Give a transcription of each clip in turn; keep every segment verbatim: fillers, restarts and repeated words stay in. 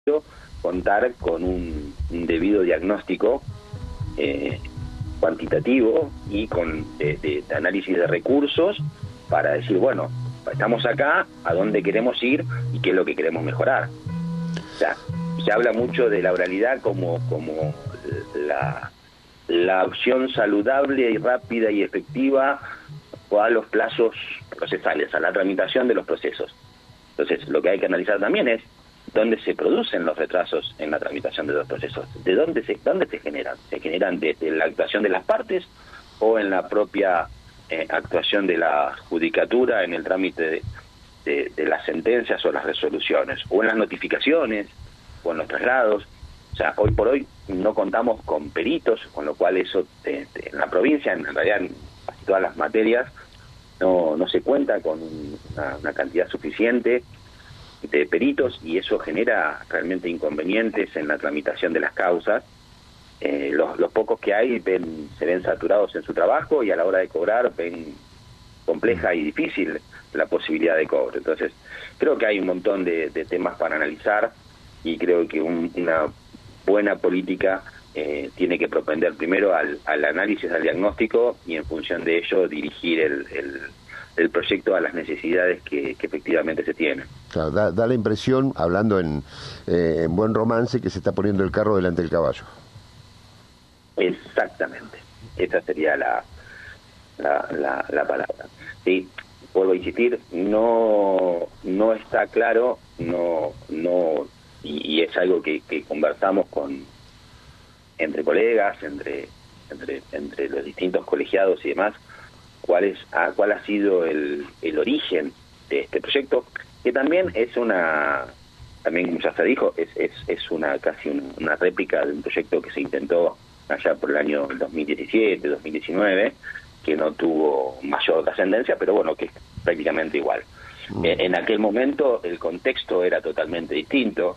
contar con un, un debido diagnóstico eh, cuantitativo y con de, de, de análisis de recursos para decir, bueno, estamos acá, a dónde queremos ir y qué es lo que queremos mejorar. O sea, se habla mucho de la oralidad como, como la, la opción saludable y rápida y efectiva a los plazos procesales, a la tramitación de los procesos. Entonces, lo que hay que analizar también es dónde se producen los retrasos en la tramitación de los procesos, de dónde se dónde se generan. ¿Se generan desde la actuación de las partes o en la propia eh, actuación de la judicatura en el trámite de, de, de las sentencias o las resoluciones, o en las notificaciones o en los traslados? O sea, hoy por hoy no contamos con peritos, con lo cual eso eh, en la provincia, en realidad en casi todas las materias, no no se cuenta con una, una cantidad suficiente de peritos, y eso genera realmente inconvenientes en la tramitación de las causas. Eh, los, los pocos que hay ven, se ven saturados en su trabajo, y a la hora de cobrar ven compleja y difícil la posibilidad de cobro. Entonces, creo que hay un montón de, de temas para analizar, y creo que un, una buena política eh, tiene que propender primero al, al análisis, al diagnóstico, y en función de ello dirigir el, el el proyecto a las necesidades que, que efectivamente se tienen. Claro, da, da la impresión, hablando en, eh, en buen romance, que se está poniendo el carro delante del caballo. Exactamente, esa sería la, la, la, la palabra. Sí, vuelvo a insistir, no no está claro, no no y, y es algo que, que conversamos con entre colegas, entre entre entre los distintos colegiados y demás, cuál es a cuál ha sido el, el origen de este proyecto, que también es una, también ya se dijo, es es, es una casi una, una réplica de un proyecto que se intentó allá por el año dos mil diecisiete, dos mil diecinueve, que no tuvo mayor trascendencia, pero bueno, que es prácticamente igual. Mm. Eh, en aquel momento el contexto era totalmente distinto.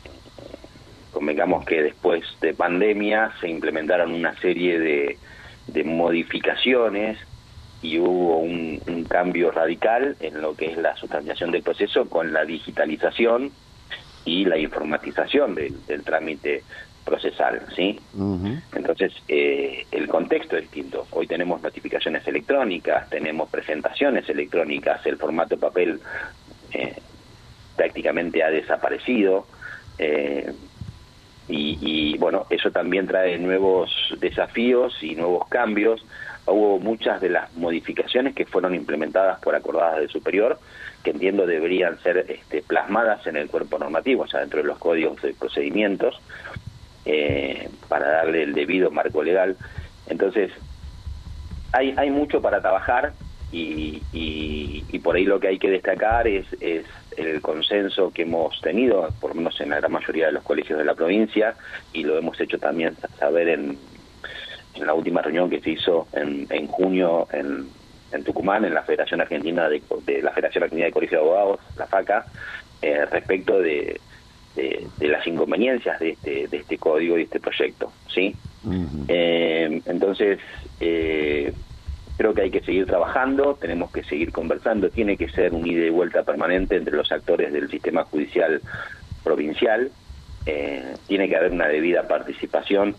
Convengamos que después de pandemia se implementaron una serie de, de modificaciones, y hubo un, un cambio radical en lo que es la sustanciación del proceso, con la digitalización y la informatización del, del trámite procesal, ¿sí? Uh-huh. Entonces, eh, el contexto es distinto. Hoy tenemos notificaciones electrónicas, tenemos presentaciones electrónicas, el formato papel eh, prácticamente ha desaparecido, eh, y, y bueno, eso también trae nuevos desafíos y nuevos cambios. Hubo muchas de las modificaciones que fueron implementadas por acordadas del superior, que entiendo deberían ser este, plasmadas en el cuerpo normativo, o sea, dentro de los códigos de procedimientos, eh, para darle el debido marco legal. Entonces, hay hay mucho para trabajar, y, y, y por ahí lo que hay que destacar es, es el consenso que hemos tenido, por lo menos en la gran mayoría de los colegios de la provincia, y lo hemos hecho también saber en en la última reunión que se hizo en, en junio en, en Tucumán, en la Federación Argentina de, de la Federación Argentina de Colegios de Abogados, la FACA, eh, respecto de, de, de las inconveniencias de este de este código y este proyecto, ¿sí? Uh-huh. Eh, entonces, eh, creo que hay que seguir trabajando, tenemos que seguir conversando, tiene que ser un ida y vuelta permanente entre los actores del sistema judicial provincial, eh, tiene que haber una debida participación,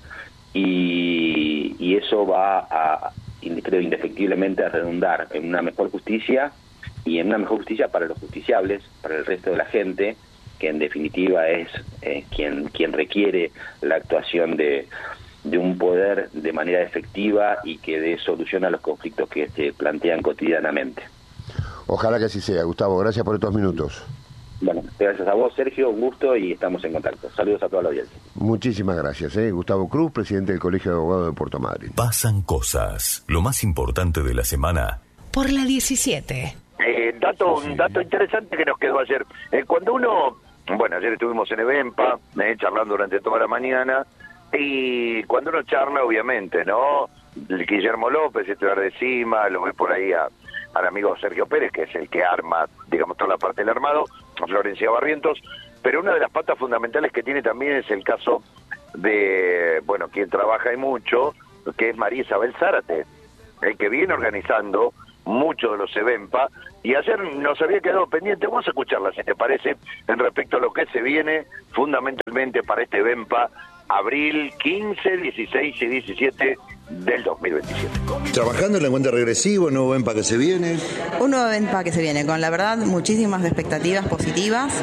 y, y eso va a, creo, indefectiblemente a redundar en una mejor justicia, y en una mejor justicia para los justiciables, para el resto de la gente, que en definitiva es eh, quien quien requiere la actuación de, de un poder de manera efectiva y que dé solución a los conflictos que se plantean cotidianamente. Ojalá que así sea. Gustavo, gracias por estos minutos. Bueno, gracias a vos, Sergio, un gusto, y estamos en contacto. Saludos a toda la audiencia. Muchísimas gracias. ¿eh? Gustavo Cruz, presidente del Colegio de Abogados de Puerto Madryn. Pasan cosas. Lo más importante de la semana. Por la diecisiete. Eh, dato, un dato interesante que nos quedó ayer. Eh, cuando uno, bueno, ayer estuvimos en EVEMPA, eh, charlando durante toda la mañana, y cuando uno charla, obviamente, ¿no? Guillermo López, titular de CIMA, lo ve por ahí a, al amigo Sergio Pérez, que es el que arma, digamos, toda la parte del armado, a Florencia Barrientos, pero una de las patas fundamentales que tiene también es el caso de, bueno, quien trabaja y mucho, que es María Isabel Zárate, el que viene organizando muchos de los Evempa, y ayer nos había quedado pendiente. Vamos a escucharla, si te parece, en respecto a lo que se viene fundamentalmente para este Evempa, abril quince, dieciséis y diecisiete del dos mil veintisiete. Trabajando en la cuenta regresiva, un nuevo Evempa que se viene. Un nuevo Evempa que se viene, con la verdad muchísimas expectativas positivas.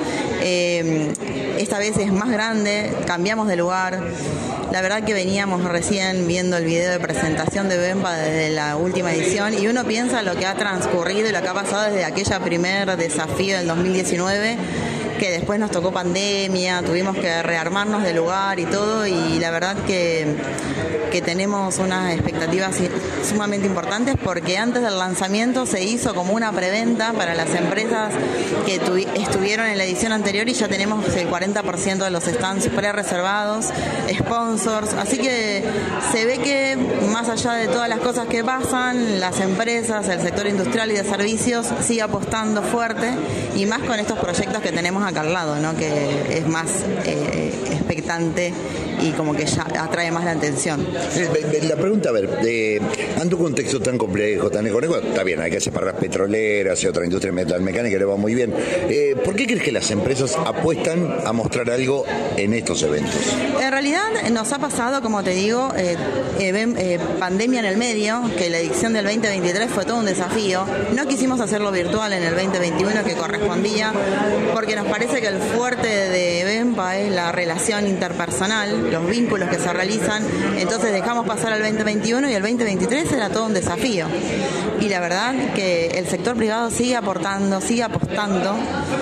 Eh, esta vez es más grande, cambiamos de lugar. La verdad que veníamos recién viendo el video de presentación de Evempa desde la última edición y uno piensa lo que ha transcurrido y lo que ha pasado desde aquella primer desafío del dos mil diecinueve, que después nos tocó pandemia, tuvimos que rearmarnos de lugar y todo, y la verdad que, que tenemos unas expectativas sumamente importantes, porque antes del lanzamiento se hizo como una preventa para las empresas que estuvieron en la edición anterior y ya tenemos el cuarenta por ciento de los stands pre-reservados, sponsors, así que se ve que más allá de todas las cosas que pasan, las empresas, el sector industrial y de servicios sigue apostando fuerte, y más con estos proyectos que tenemos acá al lado, ¿no? Que es más eh, expectante y como que ya atrae más la atención. La pregunta, a ver, eh, ante un contexto tan complejo, tan económico, está bien, hay que separar petroleras y otra industria metalmecánica, le va muy bien. Eh, ¿Por qué crees que las empresas apuestan a mostrar algo en estos eventos? En realidad nos ha pasado, como te digo, eh, eh, eh, pandemia en el medio, que la edición del veinte veintitrés fue todo un desafío. No quisimos hacerlo virtual en el veinte veintiuno que correspondía, porque nos parece que el fuerte de Evempa es la relación interpersonal, los vínculos que se realizan. Entonces dejamos pasar al veinte veintiuno y el veinte veintitrés era todo un desafío. Y la verdad que el sector privado sigue aportando, sigue apostando.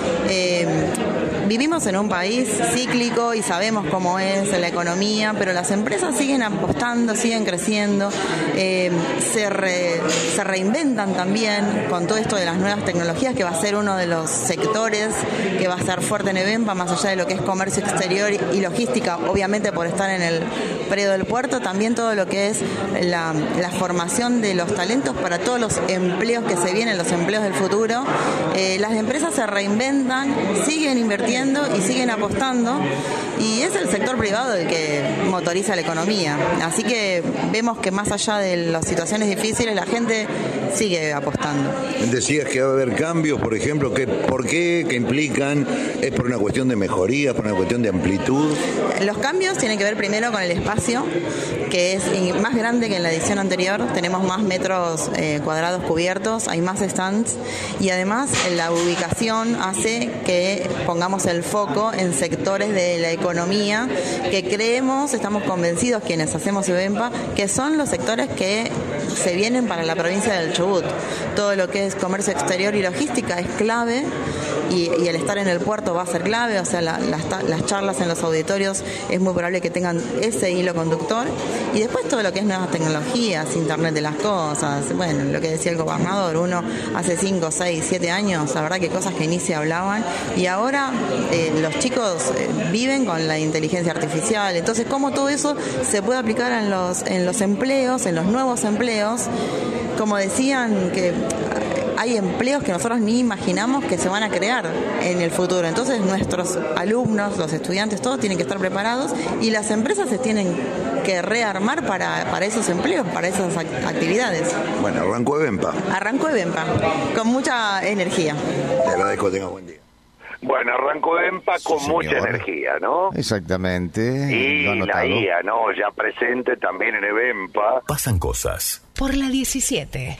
Eh, vivimos en un país cíclico y sabemos cómo es la economía, pero las empresas siguen apostando, siguen creciendo, eh, se, re, se reinventan también con todo esto de las nuevas tecnologías, que va a ser uno de los sectores que va a ser fuerte en Evempa, más allá de lo que es comercio exterior y logística, obviamente por estar en el predio del puerto, también todo lo que es la, la formación de los talentos para todos los empleos que se vienen, los empleos del futuro. Eh, las empresas se reinventan, siguen invirtiendo y siguen apostando, y es el sector privado el que motoriza la economía. Así que vemos que más allá de las situaciones difíciles, la gente sigue apostando. Decías que va a haber cambios, por ejemplo, ¿qué, ¿por qué? ¿Qué implican? ¿Es por una cuestión de mejoría, por una cuestión de amplitud? Los cambios tienen que ver primero con el espacio, que es más grande que en la edición anterior. Tenemos más metros eh, cuadrados cubiertos, hay más stands, y además la ubicación hace que pongamos el foco en sectores de la economía que creemos, estamos convencidos quienes hacemos Evempa, que son los sectores que se vienen para la provincia del Chubut. Todo lo que es comercio exterior y logística es clave, y, y el estar en el puerto va a ser clave. O sea, la, las, las charlas en los auditorios es muy probable que tengan ese hilo conductor, y después todo lo que es nuevas tecnologías, Internet de las cosas, bueno, lo que decía el gobernador, uno hace cinco, seis, siete años, la verdad que cosas que ni se hablaban, y ahora eh, los chicos eh, viven con la inteligencia artificial. Entonces, cómo todo eso se puede aplicar en los, en los empleos, en los nuevos empleos. Como decían, que hay empleos que nosotros ni imaginamos que se van a crear en el futuro. Entonces nuestros alumnos, los estudiantes, todos tienen que estar preparados, y las empresas se tienen que rearmar para, para esos empleos, para esas actividades. Bueno, arrancó Evempa. Arrancó Evempa, con mucha energía. Te agradezco, tenga buen día. Bueno, arrancó Evempa con Sí, mucha señor. energía, ¿no? Exactamente. Y lo la anotado. I A, ¿no? Ya presente también en Evempa. Pasan cosas. Por la diecisiete.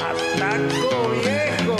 Ataco viejo.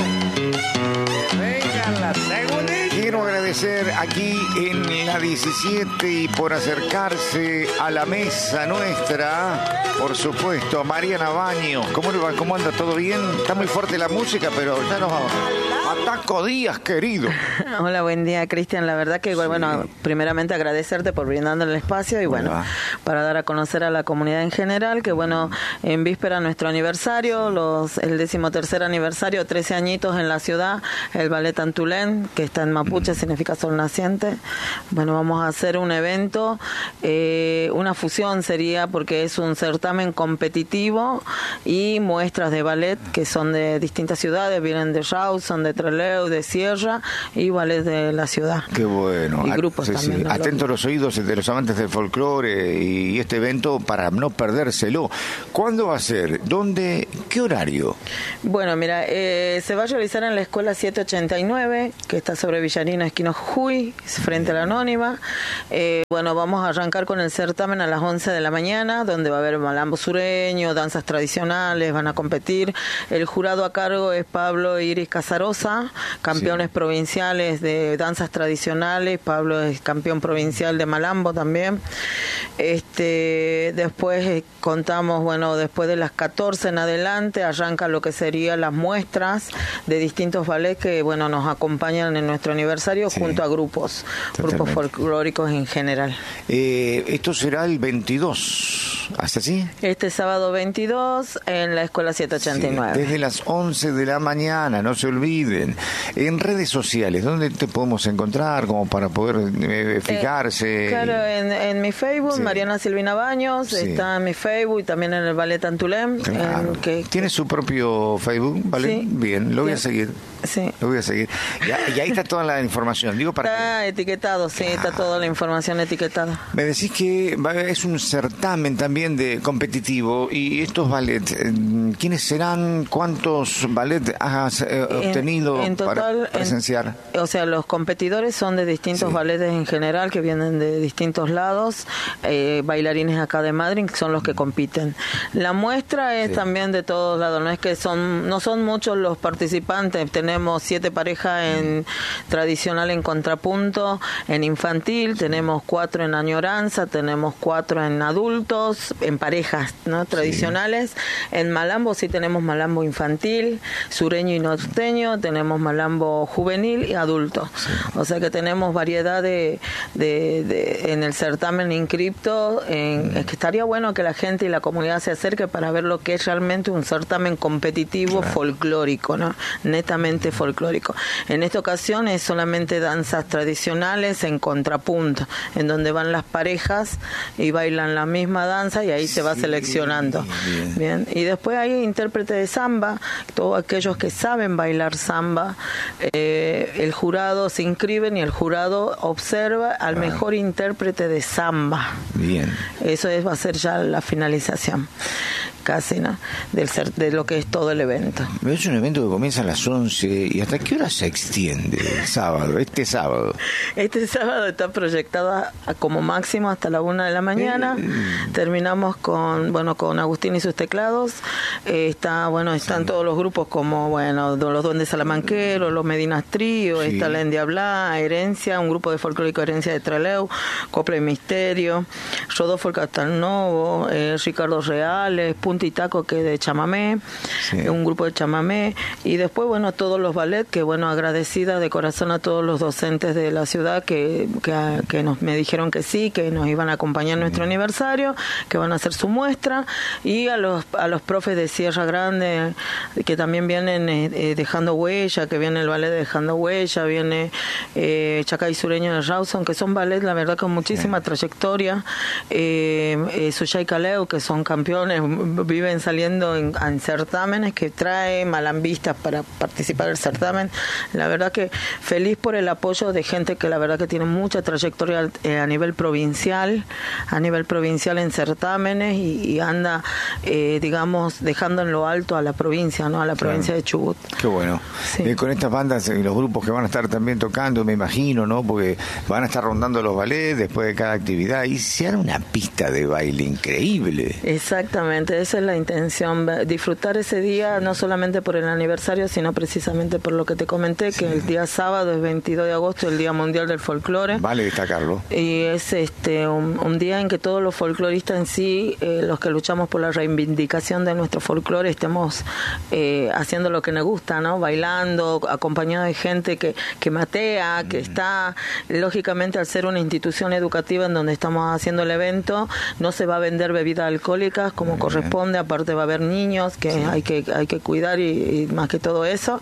Que venga la segunda. Quiero agradecer aquí en la diecisiete y por acercarse a la mesa nuestra, por supuesto, a Mariana Baño. ¿Cómo le va? ¿Cómo anda? ¿Todo bien? Está muy fuerte la música, pero ya nos Ataco Díaz, querido. Hola, buen día, Cristian. La verdad que, bueno, primeramente agradecerte por brindarnos el espacio y, bueno, Hola. para dar a conocer a la comunidad en general que, bueno, en víspera nuestro aniversario, los el decimotercer aniversario, trece añitos en la ciudad, el Ballet Antulén, que está en Mapuche, significa Música Sol Naciente. Bueno, vamos a hacer un evento, eh, una fusión sería, porque es un certamen competitivo y muestras de ballet que son de distintas ciudades, vienen de Rawson, de Trelew, de Sierra y ballet de la ciudad. Qué bueno. Y grupos sí, también. Sí. ¿no? Atentos los oídos de los amantes del folclore y este evento para no perdérselo. ¿Cuándo va a ser? ¿Dónde? ¿Qué horario? Bueno, mira, eh, se va a realizar en la escuela setecientos ochenta y nueve, que está sobre Villarino, esquina Jujuy, frente a la Anónima. Eh, bueno, vamos a arrancar con el certamen a las once de la mañana, donde va a haber malambo sureño, danzas tradicionales, van a competir. El jurado a cargo es Pablo Iris Casarosa, campeones sí. provinciales de danzas tradicionales. Pablo es campeón provincial de malambo también. Este, después eh, contamos, bueno, después de las catorce en adelante arranca lo que serían las muestras de distintos ballets que, bueno, nos acompañan en nuestro aniversario sí. junto a grupos, Totalmente. grupos folclóricos en general. Eh, esto será el veintidós, ¿hasta así? Este sábado veintidós en la escuela setecientos ochenta y nueve. Sí, desde las once de la mañana, no se olviden. En redes sociales, ¿dónde te podemos encontrar como para poder eh, fijarse? Eh, claro, en, en mi Facebook, sí. Mariana Silvina Baños, sí. está en mi Facebook y también en el Ballet Antulem. Claro. En que, ¿Tiene su propio Facebook? ¿Vale? Sí. Bien, lo voy Bien. a seguir. Sí. Lo voy a seguir. Y, y ahí está toda la información. Digo para está que... etiquetado, sí, está toda la información etiquetada. Me decís que es un certamen también de competitivo y estos ballets, ¿quiénes serán? ¿Cuántos ballets has eh, obtenido en, en total, para presenciar? En, o sea, los competidores son de distintos sí. ballets en general que vienen de distintos lados, eh, bailarines acá de Madrid que son los que compiten. La muestra es sí. también de todos lados, no es que son, no son muchos los participantes, tenemos siete parejas en tradicional en contrapunto, en infantil, tenemos cuatro en añoranza, tenemos cuatro en adultos, en parejas no tradicionales, sí. en malambo sí tenemos malambo infantil, sureño y norteño, tenemos malambo juvenil y adulto, sí. o sea que tenemos variedad de, de, de en el certamen inscripto, en, mm. es que estaría bueno que la gente y la comunidad se acerque para ver lo que es realmente un certamen competitivo claro. folclórico, ¿no? Netamente folclórico. En esta ocasión es solamente danzas tradicionales en contrapunto, en donde van las parejas y bailan la misma danza y ahí sí, se va seleccionando. Bien. Bien. Y después hay intérprete de samba, todos aquellos que saben bailar samba, eh, el jurado se inscriben y el jurado observa al ah. mejor intérprete de samba. Bien. Eso es, va a ser ya la finalización. Casi, ¿no? Del ser, de lo que es todo el evento. Es un evento que comienza a las once y ¿hasta qué hora se extiende el sábado, este sábado? Este sábado está proyectado a, a como máximo hasta la una de la mañana. Eh. Terminamos con, bueno, con Agustín y sus teclados. Eh, está, bueno, están sí. todos los grupos como, bueno, los Duendes Salamanqueros, los Medinas Trío, sí. está la Endiablá, Herencia, un grupo de folclórico Herencia de Trelew, Copla y Misterio, Rodolfo el Castelnovo, eh, Ricardo Reales, Punta y Taco, que es de chamamé, sí. un grupo de chamamé, y después, bueno, todos los ballets, que bueno, agradecida de corazón a todos los docentes de la ciudad que, que, que nos me dijeron que sí, que nos iban a acompañar en nuestro aniversario, que van a hacer su muestra, y a los a los profes de Sierra Grande, que también vienen eh, dejando huella, que viene el ballet de Dejando Huella, viene eh, Chacay Sureño de Rawson, que son ballets, la verdad, con muchísima sí. trayectoria, eh, eh, Suyay Caleu, que son campeones, viven saliendo en, en certámenes que traen malambistas para participar del certamen. La verdad que feliz por el apoyo de gente que la verdad que tiene mucha trayectoria eh, a nivel provincial, a nivel provincial en certámenes y, y anda, eh, digamos, dejando en lo alto a la provincia, ¿no? A la provincia claro. de Chubut. Qué bueno. Sí. Eh, con estas bandas y los grupos que van a estar también tocando, me imagino, ¿no? Porque van a estar rondando los ballets después de cada actividad y se hará una pista de baile increíble. Exactamente, esa es la intención, disfrutar ese día no solamente por el aniversario, sino precisamente por lo que te comenté, que sí. el día sábado es veintidós de agosto, el Día Mundial del Folclore. Vale destacarlo. Y es este un, un día en que todos los folcloristas en sí, eh, los que luchamos por la reivindicación de nuestro folclore, estemos eh, haciendo lo que nos gusta, ¿no? Bailando, acompañado de gente que, que matea, que mm. está, lógicamente al ser una institución educativa en donde estamos haciendo el evento, no se va a vender bebidas alcohólicas como mm. corresponde. corresponde, aparte va a haber niños que sí. hay que hay que cuidar y, y más que todo eso,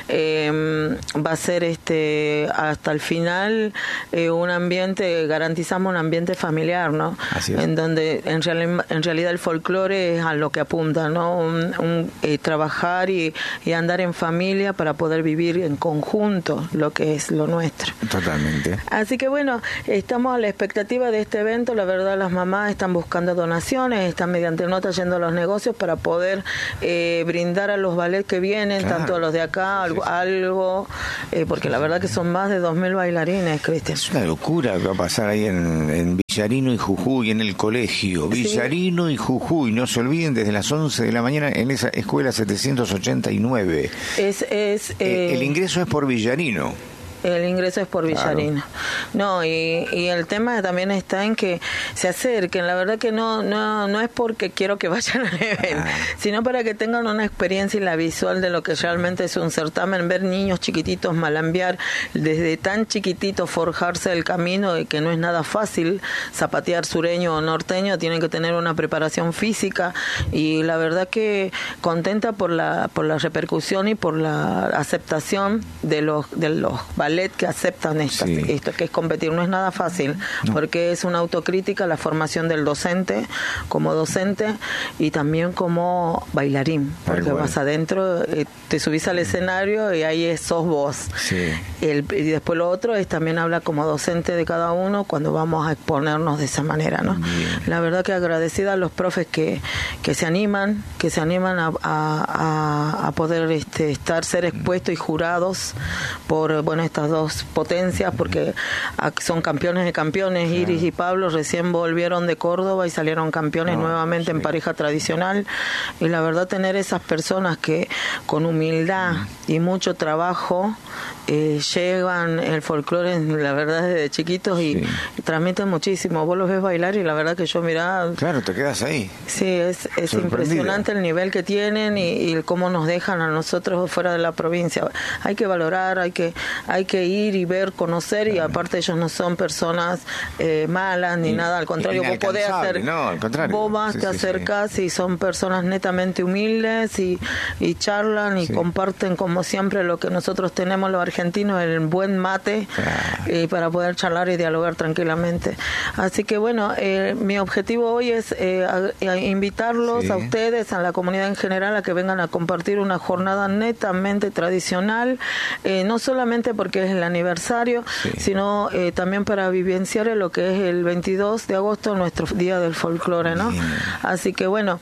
eh, va a ser este hasta el final eh, un ambiente, garantizamos un ambiente familiar, ¿no? Así es. En donde en, real, en realidad el folclore es a lo que apunta, ¿no? Un, un, eh, trabajar y, y andar en familia para poder vivir en conjunto lo que es lo nuestro. Totalmente. Así que bueno, estamos a la expectativa de este evento. La verdad, las mamás están buscando donaciones, están mediante nota yendo a los negocios para poder eh, brindar a los ballets que vienen, claro. tanto a los de acá, algo, sí, sí. algo eh, porque la verdad que son más de dos mil bailarines, Cristian. Es una locura que va a pasar ahí en, en Villarino y Jujuy, en el colegio. Villarino sí. y Jujuy, no se olviden, desde las once de la mañana en esa escuela setecientos ochenta y nueve. Es, es, eh, eh, el ingreso es por Villarino. El ingreso es por Villarino. Claro. No, y, y el tema también está en que se acerquen. La verdad que no no no es porque quiero que vayan al evento, ah. sino para que tengan una experiencia y la visual de lo que realmente es un certamen, ver niños chiquititos malambear, desde tan chiquititos forjarse el camino, y que no es nada fácil zapatear sureño o norteño, tienen que tener una preparación física, y la verdad que contenta por la por la repercusión y por la aceptación de los de los ballet que aceptan esta, sí. esto que es competir. No es nada fácil, no. porque es una autocrítica la formación del docente como docente y también como bailarín, porque bueno. vas adentro, eh, te subís al escenario y ahí sos vos. Sí. El, y después lo otro es también habla como docente de cada uno cuando vamos a exponernos de esa manera, ¿no? Bien. La verdad que agradecida a los profes que, que se animan, que se animan a, a, a poder este, estar, ser expuestos y jurados por, bueno, estas dos potencias, porque son campeones de campeones. Claro. Iris y Pablo recién volvieron de Córdoba y salieron campeones no, nuevamente sí. en pareja tradicional, y la verdad tener esas personas que con humildad mm. y mucho trabajo eh, llevan el folclore, la verdad, desde chiquitos y, sí. y transmiten muchísimo. Vos los ves bailar y la verdad que yo mirá, claro, te quedas ahí. Sí, es, es impresionante el nivel que tienen y, y cómo nos dejan a nosotros fuera de la provincia. Hay que valorar, hay que hay que ir y ver, conocer, y aparte ellos no son personas eh, malas ni y, nada, al contrario, vos podés hacer, no, al contrario. Vos vas, sí, te sí, acercas sí. y son personas netamente humildes y, y charlan y sí. comparten como siempre lo que nosotros tenemos los argentinos, el buen mate, ah. y para poder charlar y dialogar tranquilamente. Así que bueno, eh, mi objetivo hoy es eh, a, a invitarlos sí. a ustedes, a la comunidad en general, a que vengan a compartir una jornada netamente tradicional, eh, no solamente porque es el aniversario, sí. sino eh, también para vivenciar lo que es el veintidós de agosto, nuestro Día del Folclore, ¿no? Bien. Así que bueno,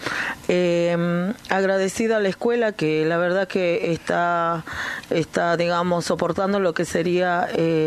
eh, agradecida a la escuela, que la verdad que está, está digamos, soportando lo que sería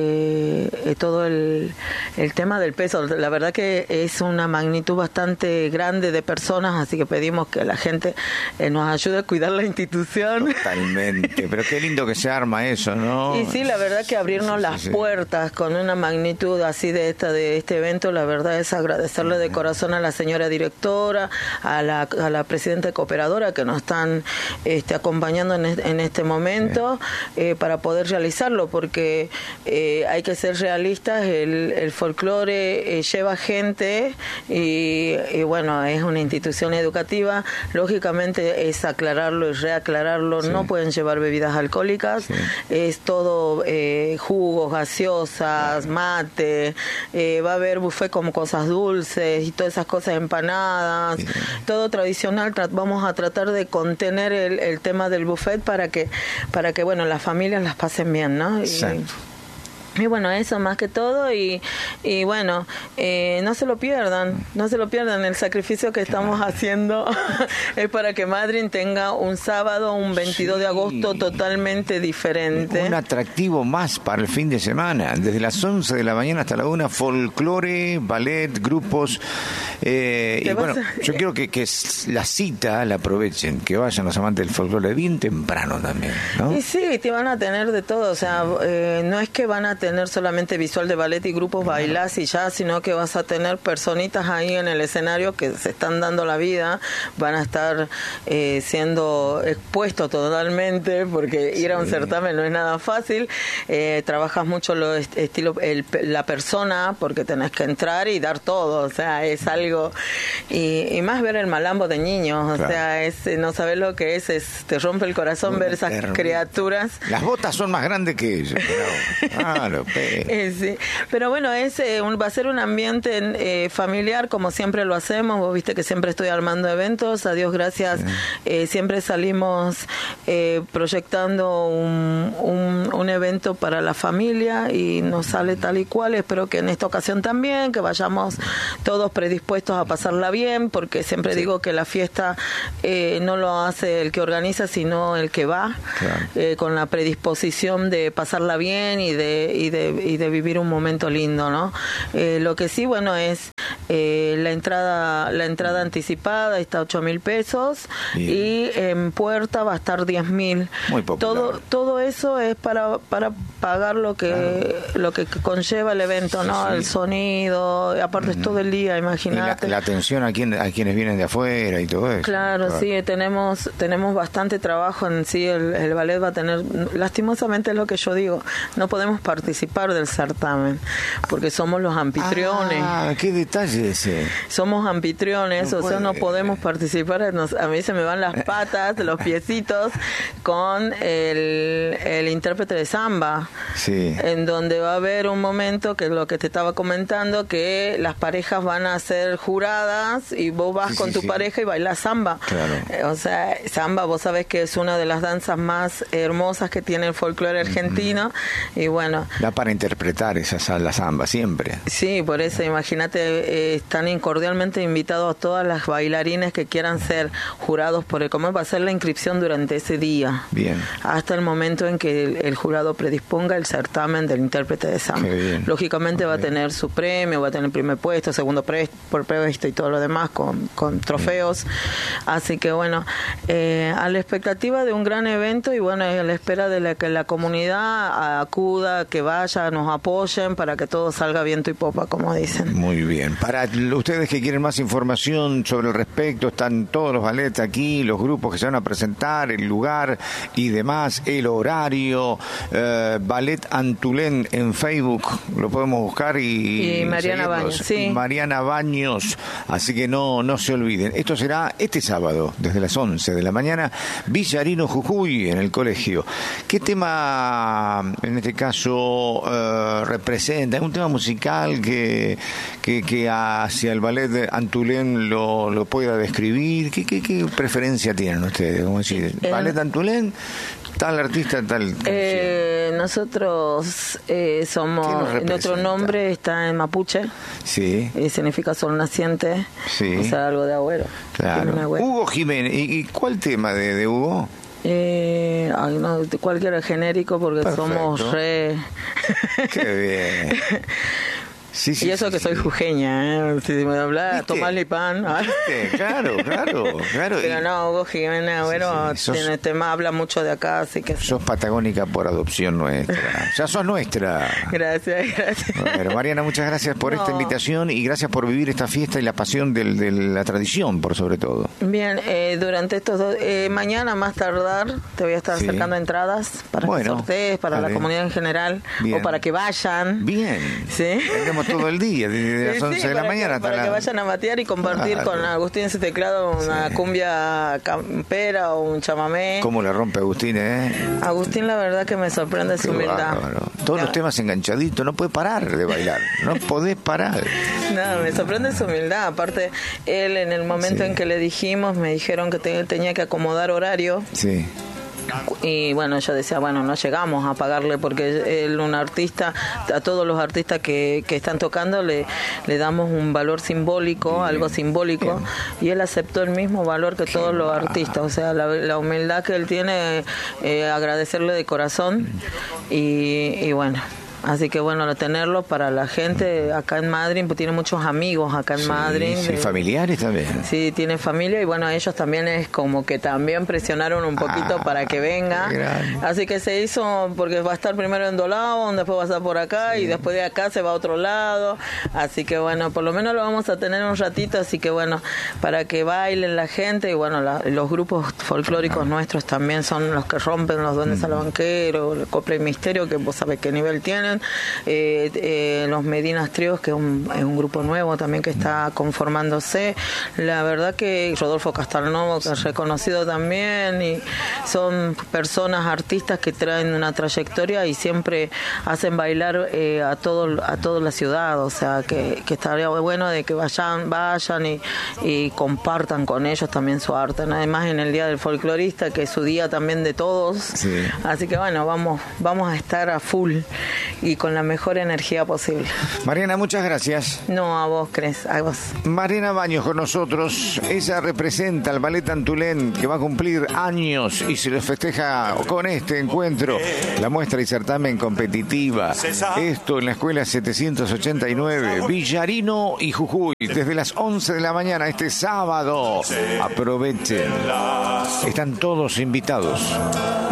eh, todo el, el tema del peso. La verdad que es una magnitud bastante grande de personas, así que pedimos que la gente eh, nos ayude a cuidar la institución. Totalmente, pero qué lindo que se arma eso, ¿no? Y sí, la verdad que abrirnos sí, sí, las sí. puertas con una magnitud así de esta de este evento, la verdad es agradecerle de corazón a la señora directora, a la, a la presidenta cooperadora que nos están este, acompañando en este, en este momento sí. eh, para poder realizarlo, porque eh, hay que ser realistas, el, el folclore eh, lleva gente y, y bueno, es una institución educativa, lógicamente es aclararlo y reaclararlo, sí. no pueden llevar bebidas alcohólicas, sí. es todo eh, jugos, gaseosas, mate, eh, va a haber buffet como cosas dulces y todas esas cosas, empanadas, sí. todo tradicional. Vamos a tratar de contener el, el tema del buffet para que, para que bueno, las familias las pasen bien, ¿no? Exacto. Y, Y bueno, eso más que todo, y, y bueno, eh, no se lo pierdan, no se lo pierdan, el sacrificio que estamos haciendo es para que Madryn tenga un sábado, un veintidós sí. de agosto totalmente diferente. Un atractivo más para el fin de semana, desde las once de la mañana hasta la una, folclore, ballet, grupos, eh, y bueno, a... yo quiero que, que la cita la aprovechen, que vayan los amantes del folclore bien temprano también, ¿no? Y sí, te van a tener de todo, o sea, eh, no es que van a tener solamente visual de ballet y grupos bailás y ya, sino que vas a tener personitas ahí en el escenario que se están dando la vida, van a estar eh, siendo expuestos totalmente, porque ir a un sí. certamen no es nada fácil, eh, trabajas mucho lo est- estilo el, la persona, porque tenés que entrar y dar todo, o sea, es algo algo. Y, y más ver el malambo de niños, o claro. sea, es, no sabes lo que es, es, te rompe el corazón ver esas Hermoso. criaturas. Las botas son más grandes que ellos. Pero, claro, pero. Eh, sí. pero bueno, es, eh, un, va a ser un ambiente eh, familiar, como siempre lo hacemos. Vos viste que siempre estoy armando eventos, a Dios gracias, sí. eh, siempre salimos eh, proyectando un, un, un evento para la familia y nos sale tal y cual. Espero que en esta ocasión también, que vayamos todos predispuestos a pasarla bien, porque siempre sí. digo que la fiesta eh, no lo hace el que organiza, sino el que va, claro. eh, con la predisposición de pasarla bien y de, y de, y de vivir un momento lindo, ¿no? Eh, lo que sí, bueno, es eh, la entrada la entrada anticipada está ocho mil pesos bien. Y en puerta va a estar diez mil. Muy popular. Todo, todo eso es para, para pagar lo que, claro. lo que conlleva el evento, sí, ¿no? Sí. El sonido, aparte mm. es todo el día, imagínate. La, la atención a, quien, a quienes vienen de afuera y todo eso. Claro, claro. sí, tenemos tenemos bastante trabajo en sí, el, el ballet va a tener, lastimosamente es lo que yo digo, no podemos participar del certamen, porque somos los anfitriones. Ah, qué detalle ese. Somos anfitriones, no o puede. sea, no podemos participar, nos, a mí se me van las patas, los piecitos, con el, el intérprete de samba, sí. en donde va a haber un momento, que es lo que te estaba comentando, que las parejas van a ser juradas y vos vas sí, con sí, tu sí. pareja y bailas samba. Claro. Eh, o sea, samba, vos sabés que es una de las danzas más hermosas que tiene el folclore argentino, mm-hmm. y bueno. Da para interpretar esa la samba siempre. Sí, por eso, imagínate, eh, están cordialmente invitados a todas las bailarines que quieran ser jurados por el cómo va a ser la inscripción durante ese día. Bien. Hasta el momento en que el, el jurado predisponga el certamen del intérprete de samba. Lógicamente okay. va a tener su premio, va a tener primer puesto, segundo pre, por puesto y todo lo demás con, con trofeos. Bien. Así que bueno, eh, a la expectativa de un gran evento y bueno, a la espera de la, que la comunidad acuda, que vaya, nos apoyen para que todo salga viento y popa, como dicen. Muy bien. Para ustedes que quieren más información sobre el respecto, están todos los ballets aquí, los grupos que se van a presentar, el lugar y demás, el horario, eh, Ballet Antulén en Facebook, lo podemos buscar y... Y Mariana Baños, sí. Mariana Baños, así que no, no se olviden. Esto será este sábado, desde las once de la mañana, Villarino, Jujuy, en el colegio. ¿Qué tema, en este caso, uh, representa? ¿Es un tema musical que, que, que hacia el ballet Antulén lo, lo pueda describir? ¿Qué, qué, qué preferencia tienen ustedes? ¿Cómo decir? Eh, ¿Ballet Antulén? Tal artista, tal... Eh, nosotros eh, somos... Nuestro nombre está en mapuche. Sí. Y significa sol naciente. Sí. O sea, algo de agüero. Claro. Hugo Jiménez. ¿Y, y cuál tema de, de Hugo? Eh, ay, no, cualquiera genérico porque Perfecto. somos re... Qué bien. Sí, sí, y eso sí, que sí. soy jujeña, ¿eh? Si me habla, tomarle pan. ¿Viste? Claro, claro, claro. Pero no, Hugo Jiménez, bueno, sí, sí. Sos, tiene tema, habla mucho de acá, así que... Sos patagónica por adopción nuestra. Ya sos nuestra. Gracias, gracias. Bueno, Mariana, muchas gracias por no. esta invitación y gracias por vivir esta fiesta y la pasión del, de la tradición, por sobre todo. Bien, eh, durante estos dos... Eh, mañana, más tardar, te voy a estar sí. acercando entradas para bueno, que sortees, para la comunidad en general, Bien. o para que vayan. Bien. ¿Sí? Tenemos todo el día, desde las sí, once sí, de la mañana que, hasta para la... que vayan a matear y compartir claro. con Agustín ese teclado una sí. cumbia campera o un chamamé. ¿Cómo le rompe Agustín, eh? Agustín, la verdad que me sorprende Qué su humildad. Bárbaro. Todos ya. los temas enganchaditos, no puede parar de bailar, no podés parar. No, me sorprende su humildad. Aparte, él en el momento sí. en que le dijimos, me dijeron que te, tenía que acomodar horario. Sí. Y bueno, yo decía, bueno, no llegamos a pagarle porque él, un artista, a todos los artistas que, que están tocando le, le damos un valor simbólico, bien, algo simbólico, bien. Y él aceptó el mismo valor que Qué todos los artistas, o sea, la, la humildad que él tiene, eh, agradecerle de corazón y, y bueno. Así que bueno, tenerlo para la gente acá en Madrid, pues tiene muchos amigos acá en sí, Madrid. Sí, de, familiares también. Sí, tiene familia y bueno, ellos también es como que también presionaron un poquito ah, para que venga. Así que se hizo, porque va a estar primero en Dolabón, después va a estar por acá sí. y después de acá se va a otro lado. Así que bueno, por lo menos lo vamos a tener un ratito, así que bueno, para que bailen la gente y bueno, la, los grupos folclóricos ah. nuestros también son los que rompen los duendes mm. al banquero, el copla y misterio, que vos sabés qué nivel tienen. también, eh, eh, los Medinas Tríos, que es un, es un grupo nuevo también que está conformándose. La verdad que Rodolfo Castelnuovo, que es reconocido también, y son personas, artistas que traen una trayectoria y siempre hacen bailar eh, a todo a toda la ciudad, o sea que, que estaría bueno de que vayan vayan y, y compartan con ellos también su arte, ¿no? Además en el Día del Folclorista, que es su día también de todos, sí. Así que bueno, vamos vamos a estar a full y con la mejor energía posible. Mariana, muchas gracias. No, a vos, Cres, a vos. Mariana Baños con nosotros. Ella representa al Ballet Antulén, que va a cumplir años y se los festeja con este encuentro, la muestra y certamen competitiva. Esto en la escuela setecientos ochenta y nueve, Villarino y Jujuy, desde las once de la mañana este sábado. Aprovechen. Están todos invitados.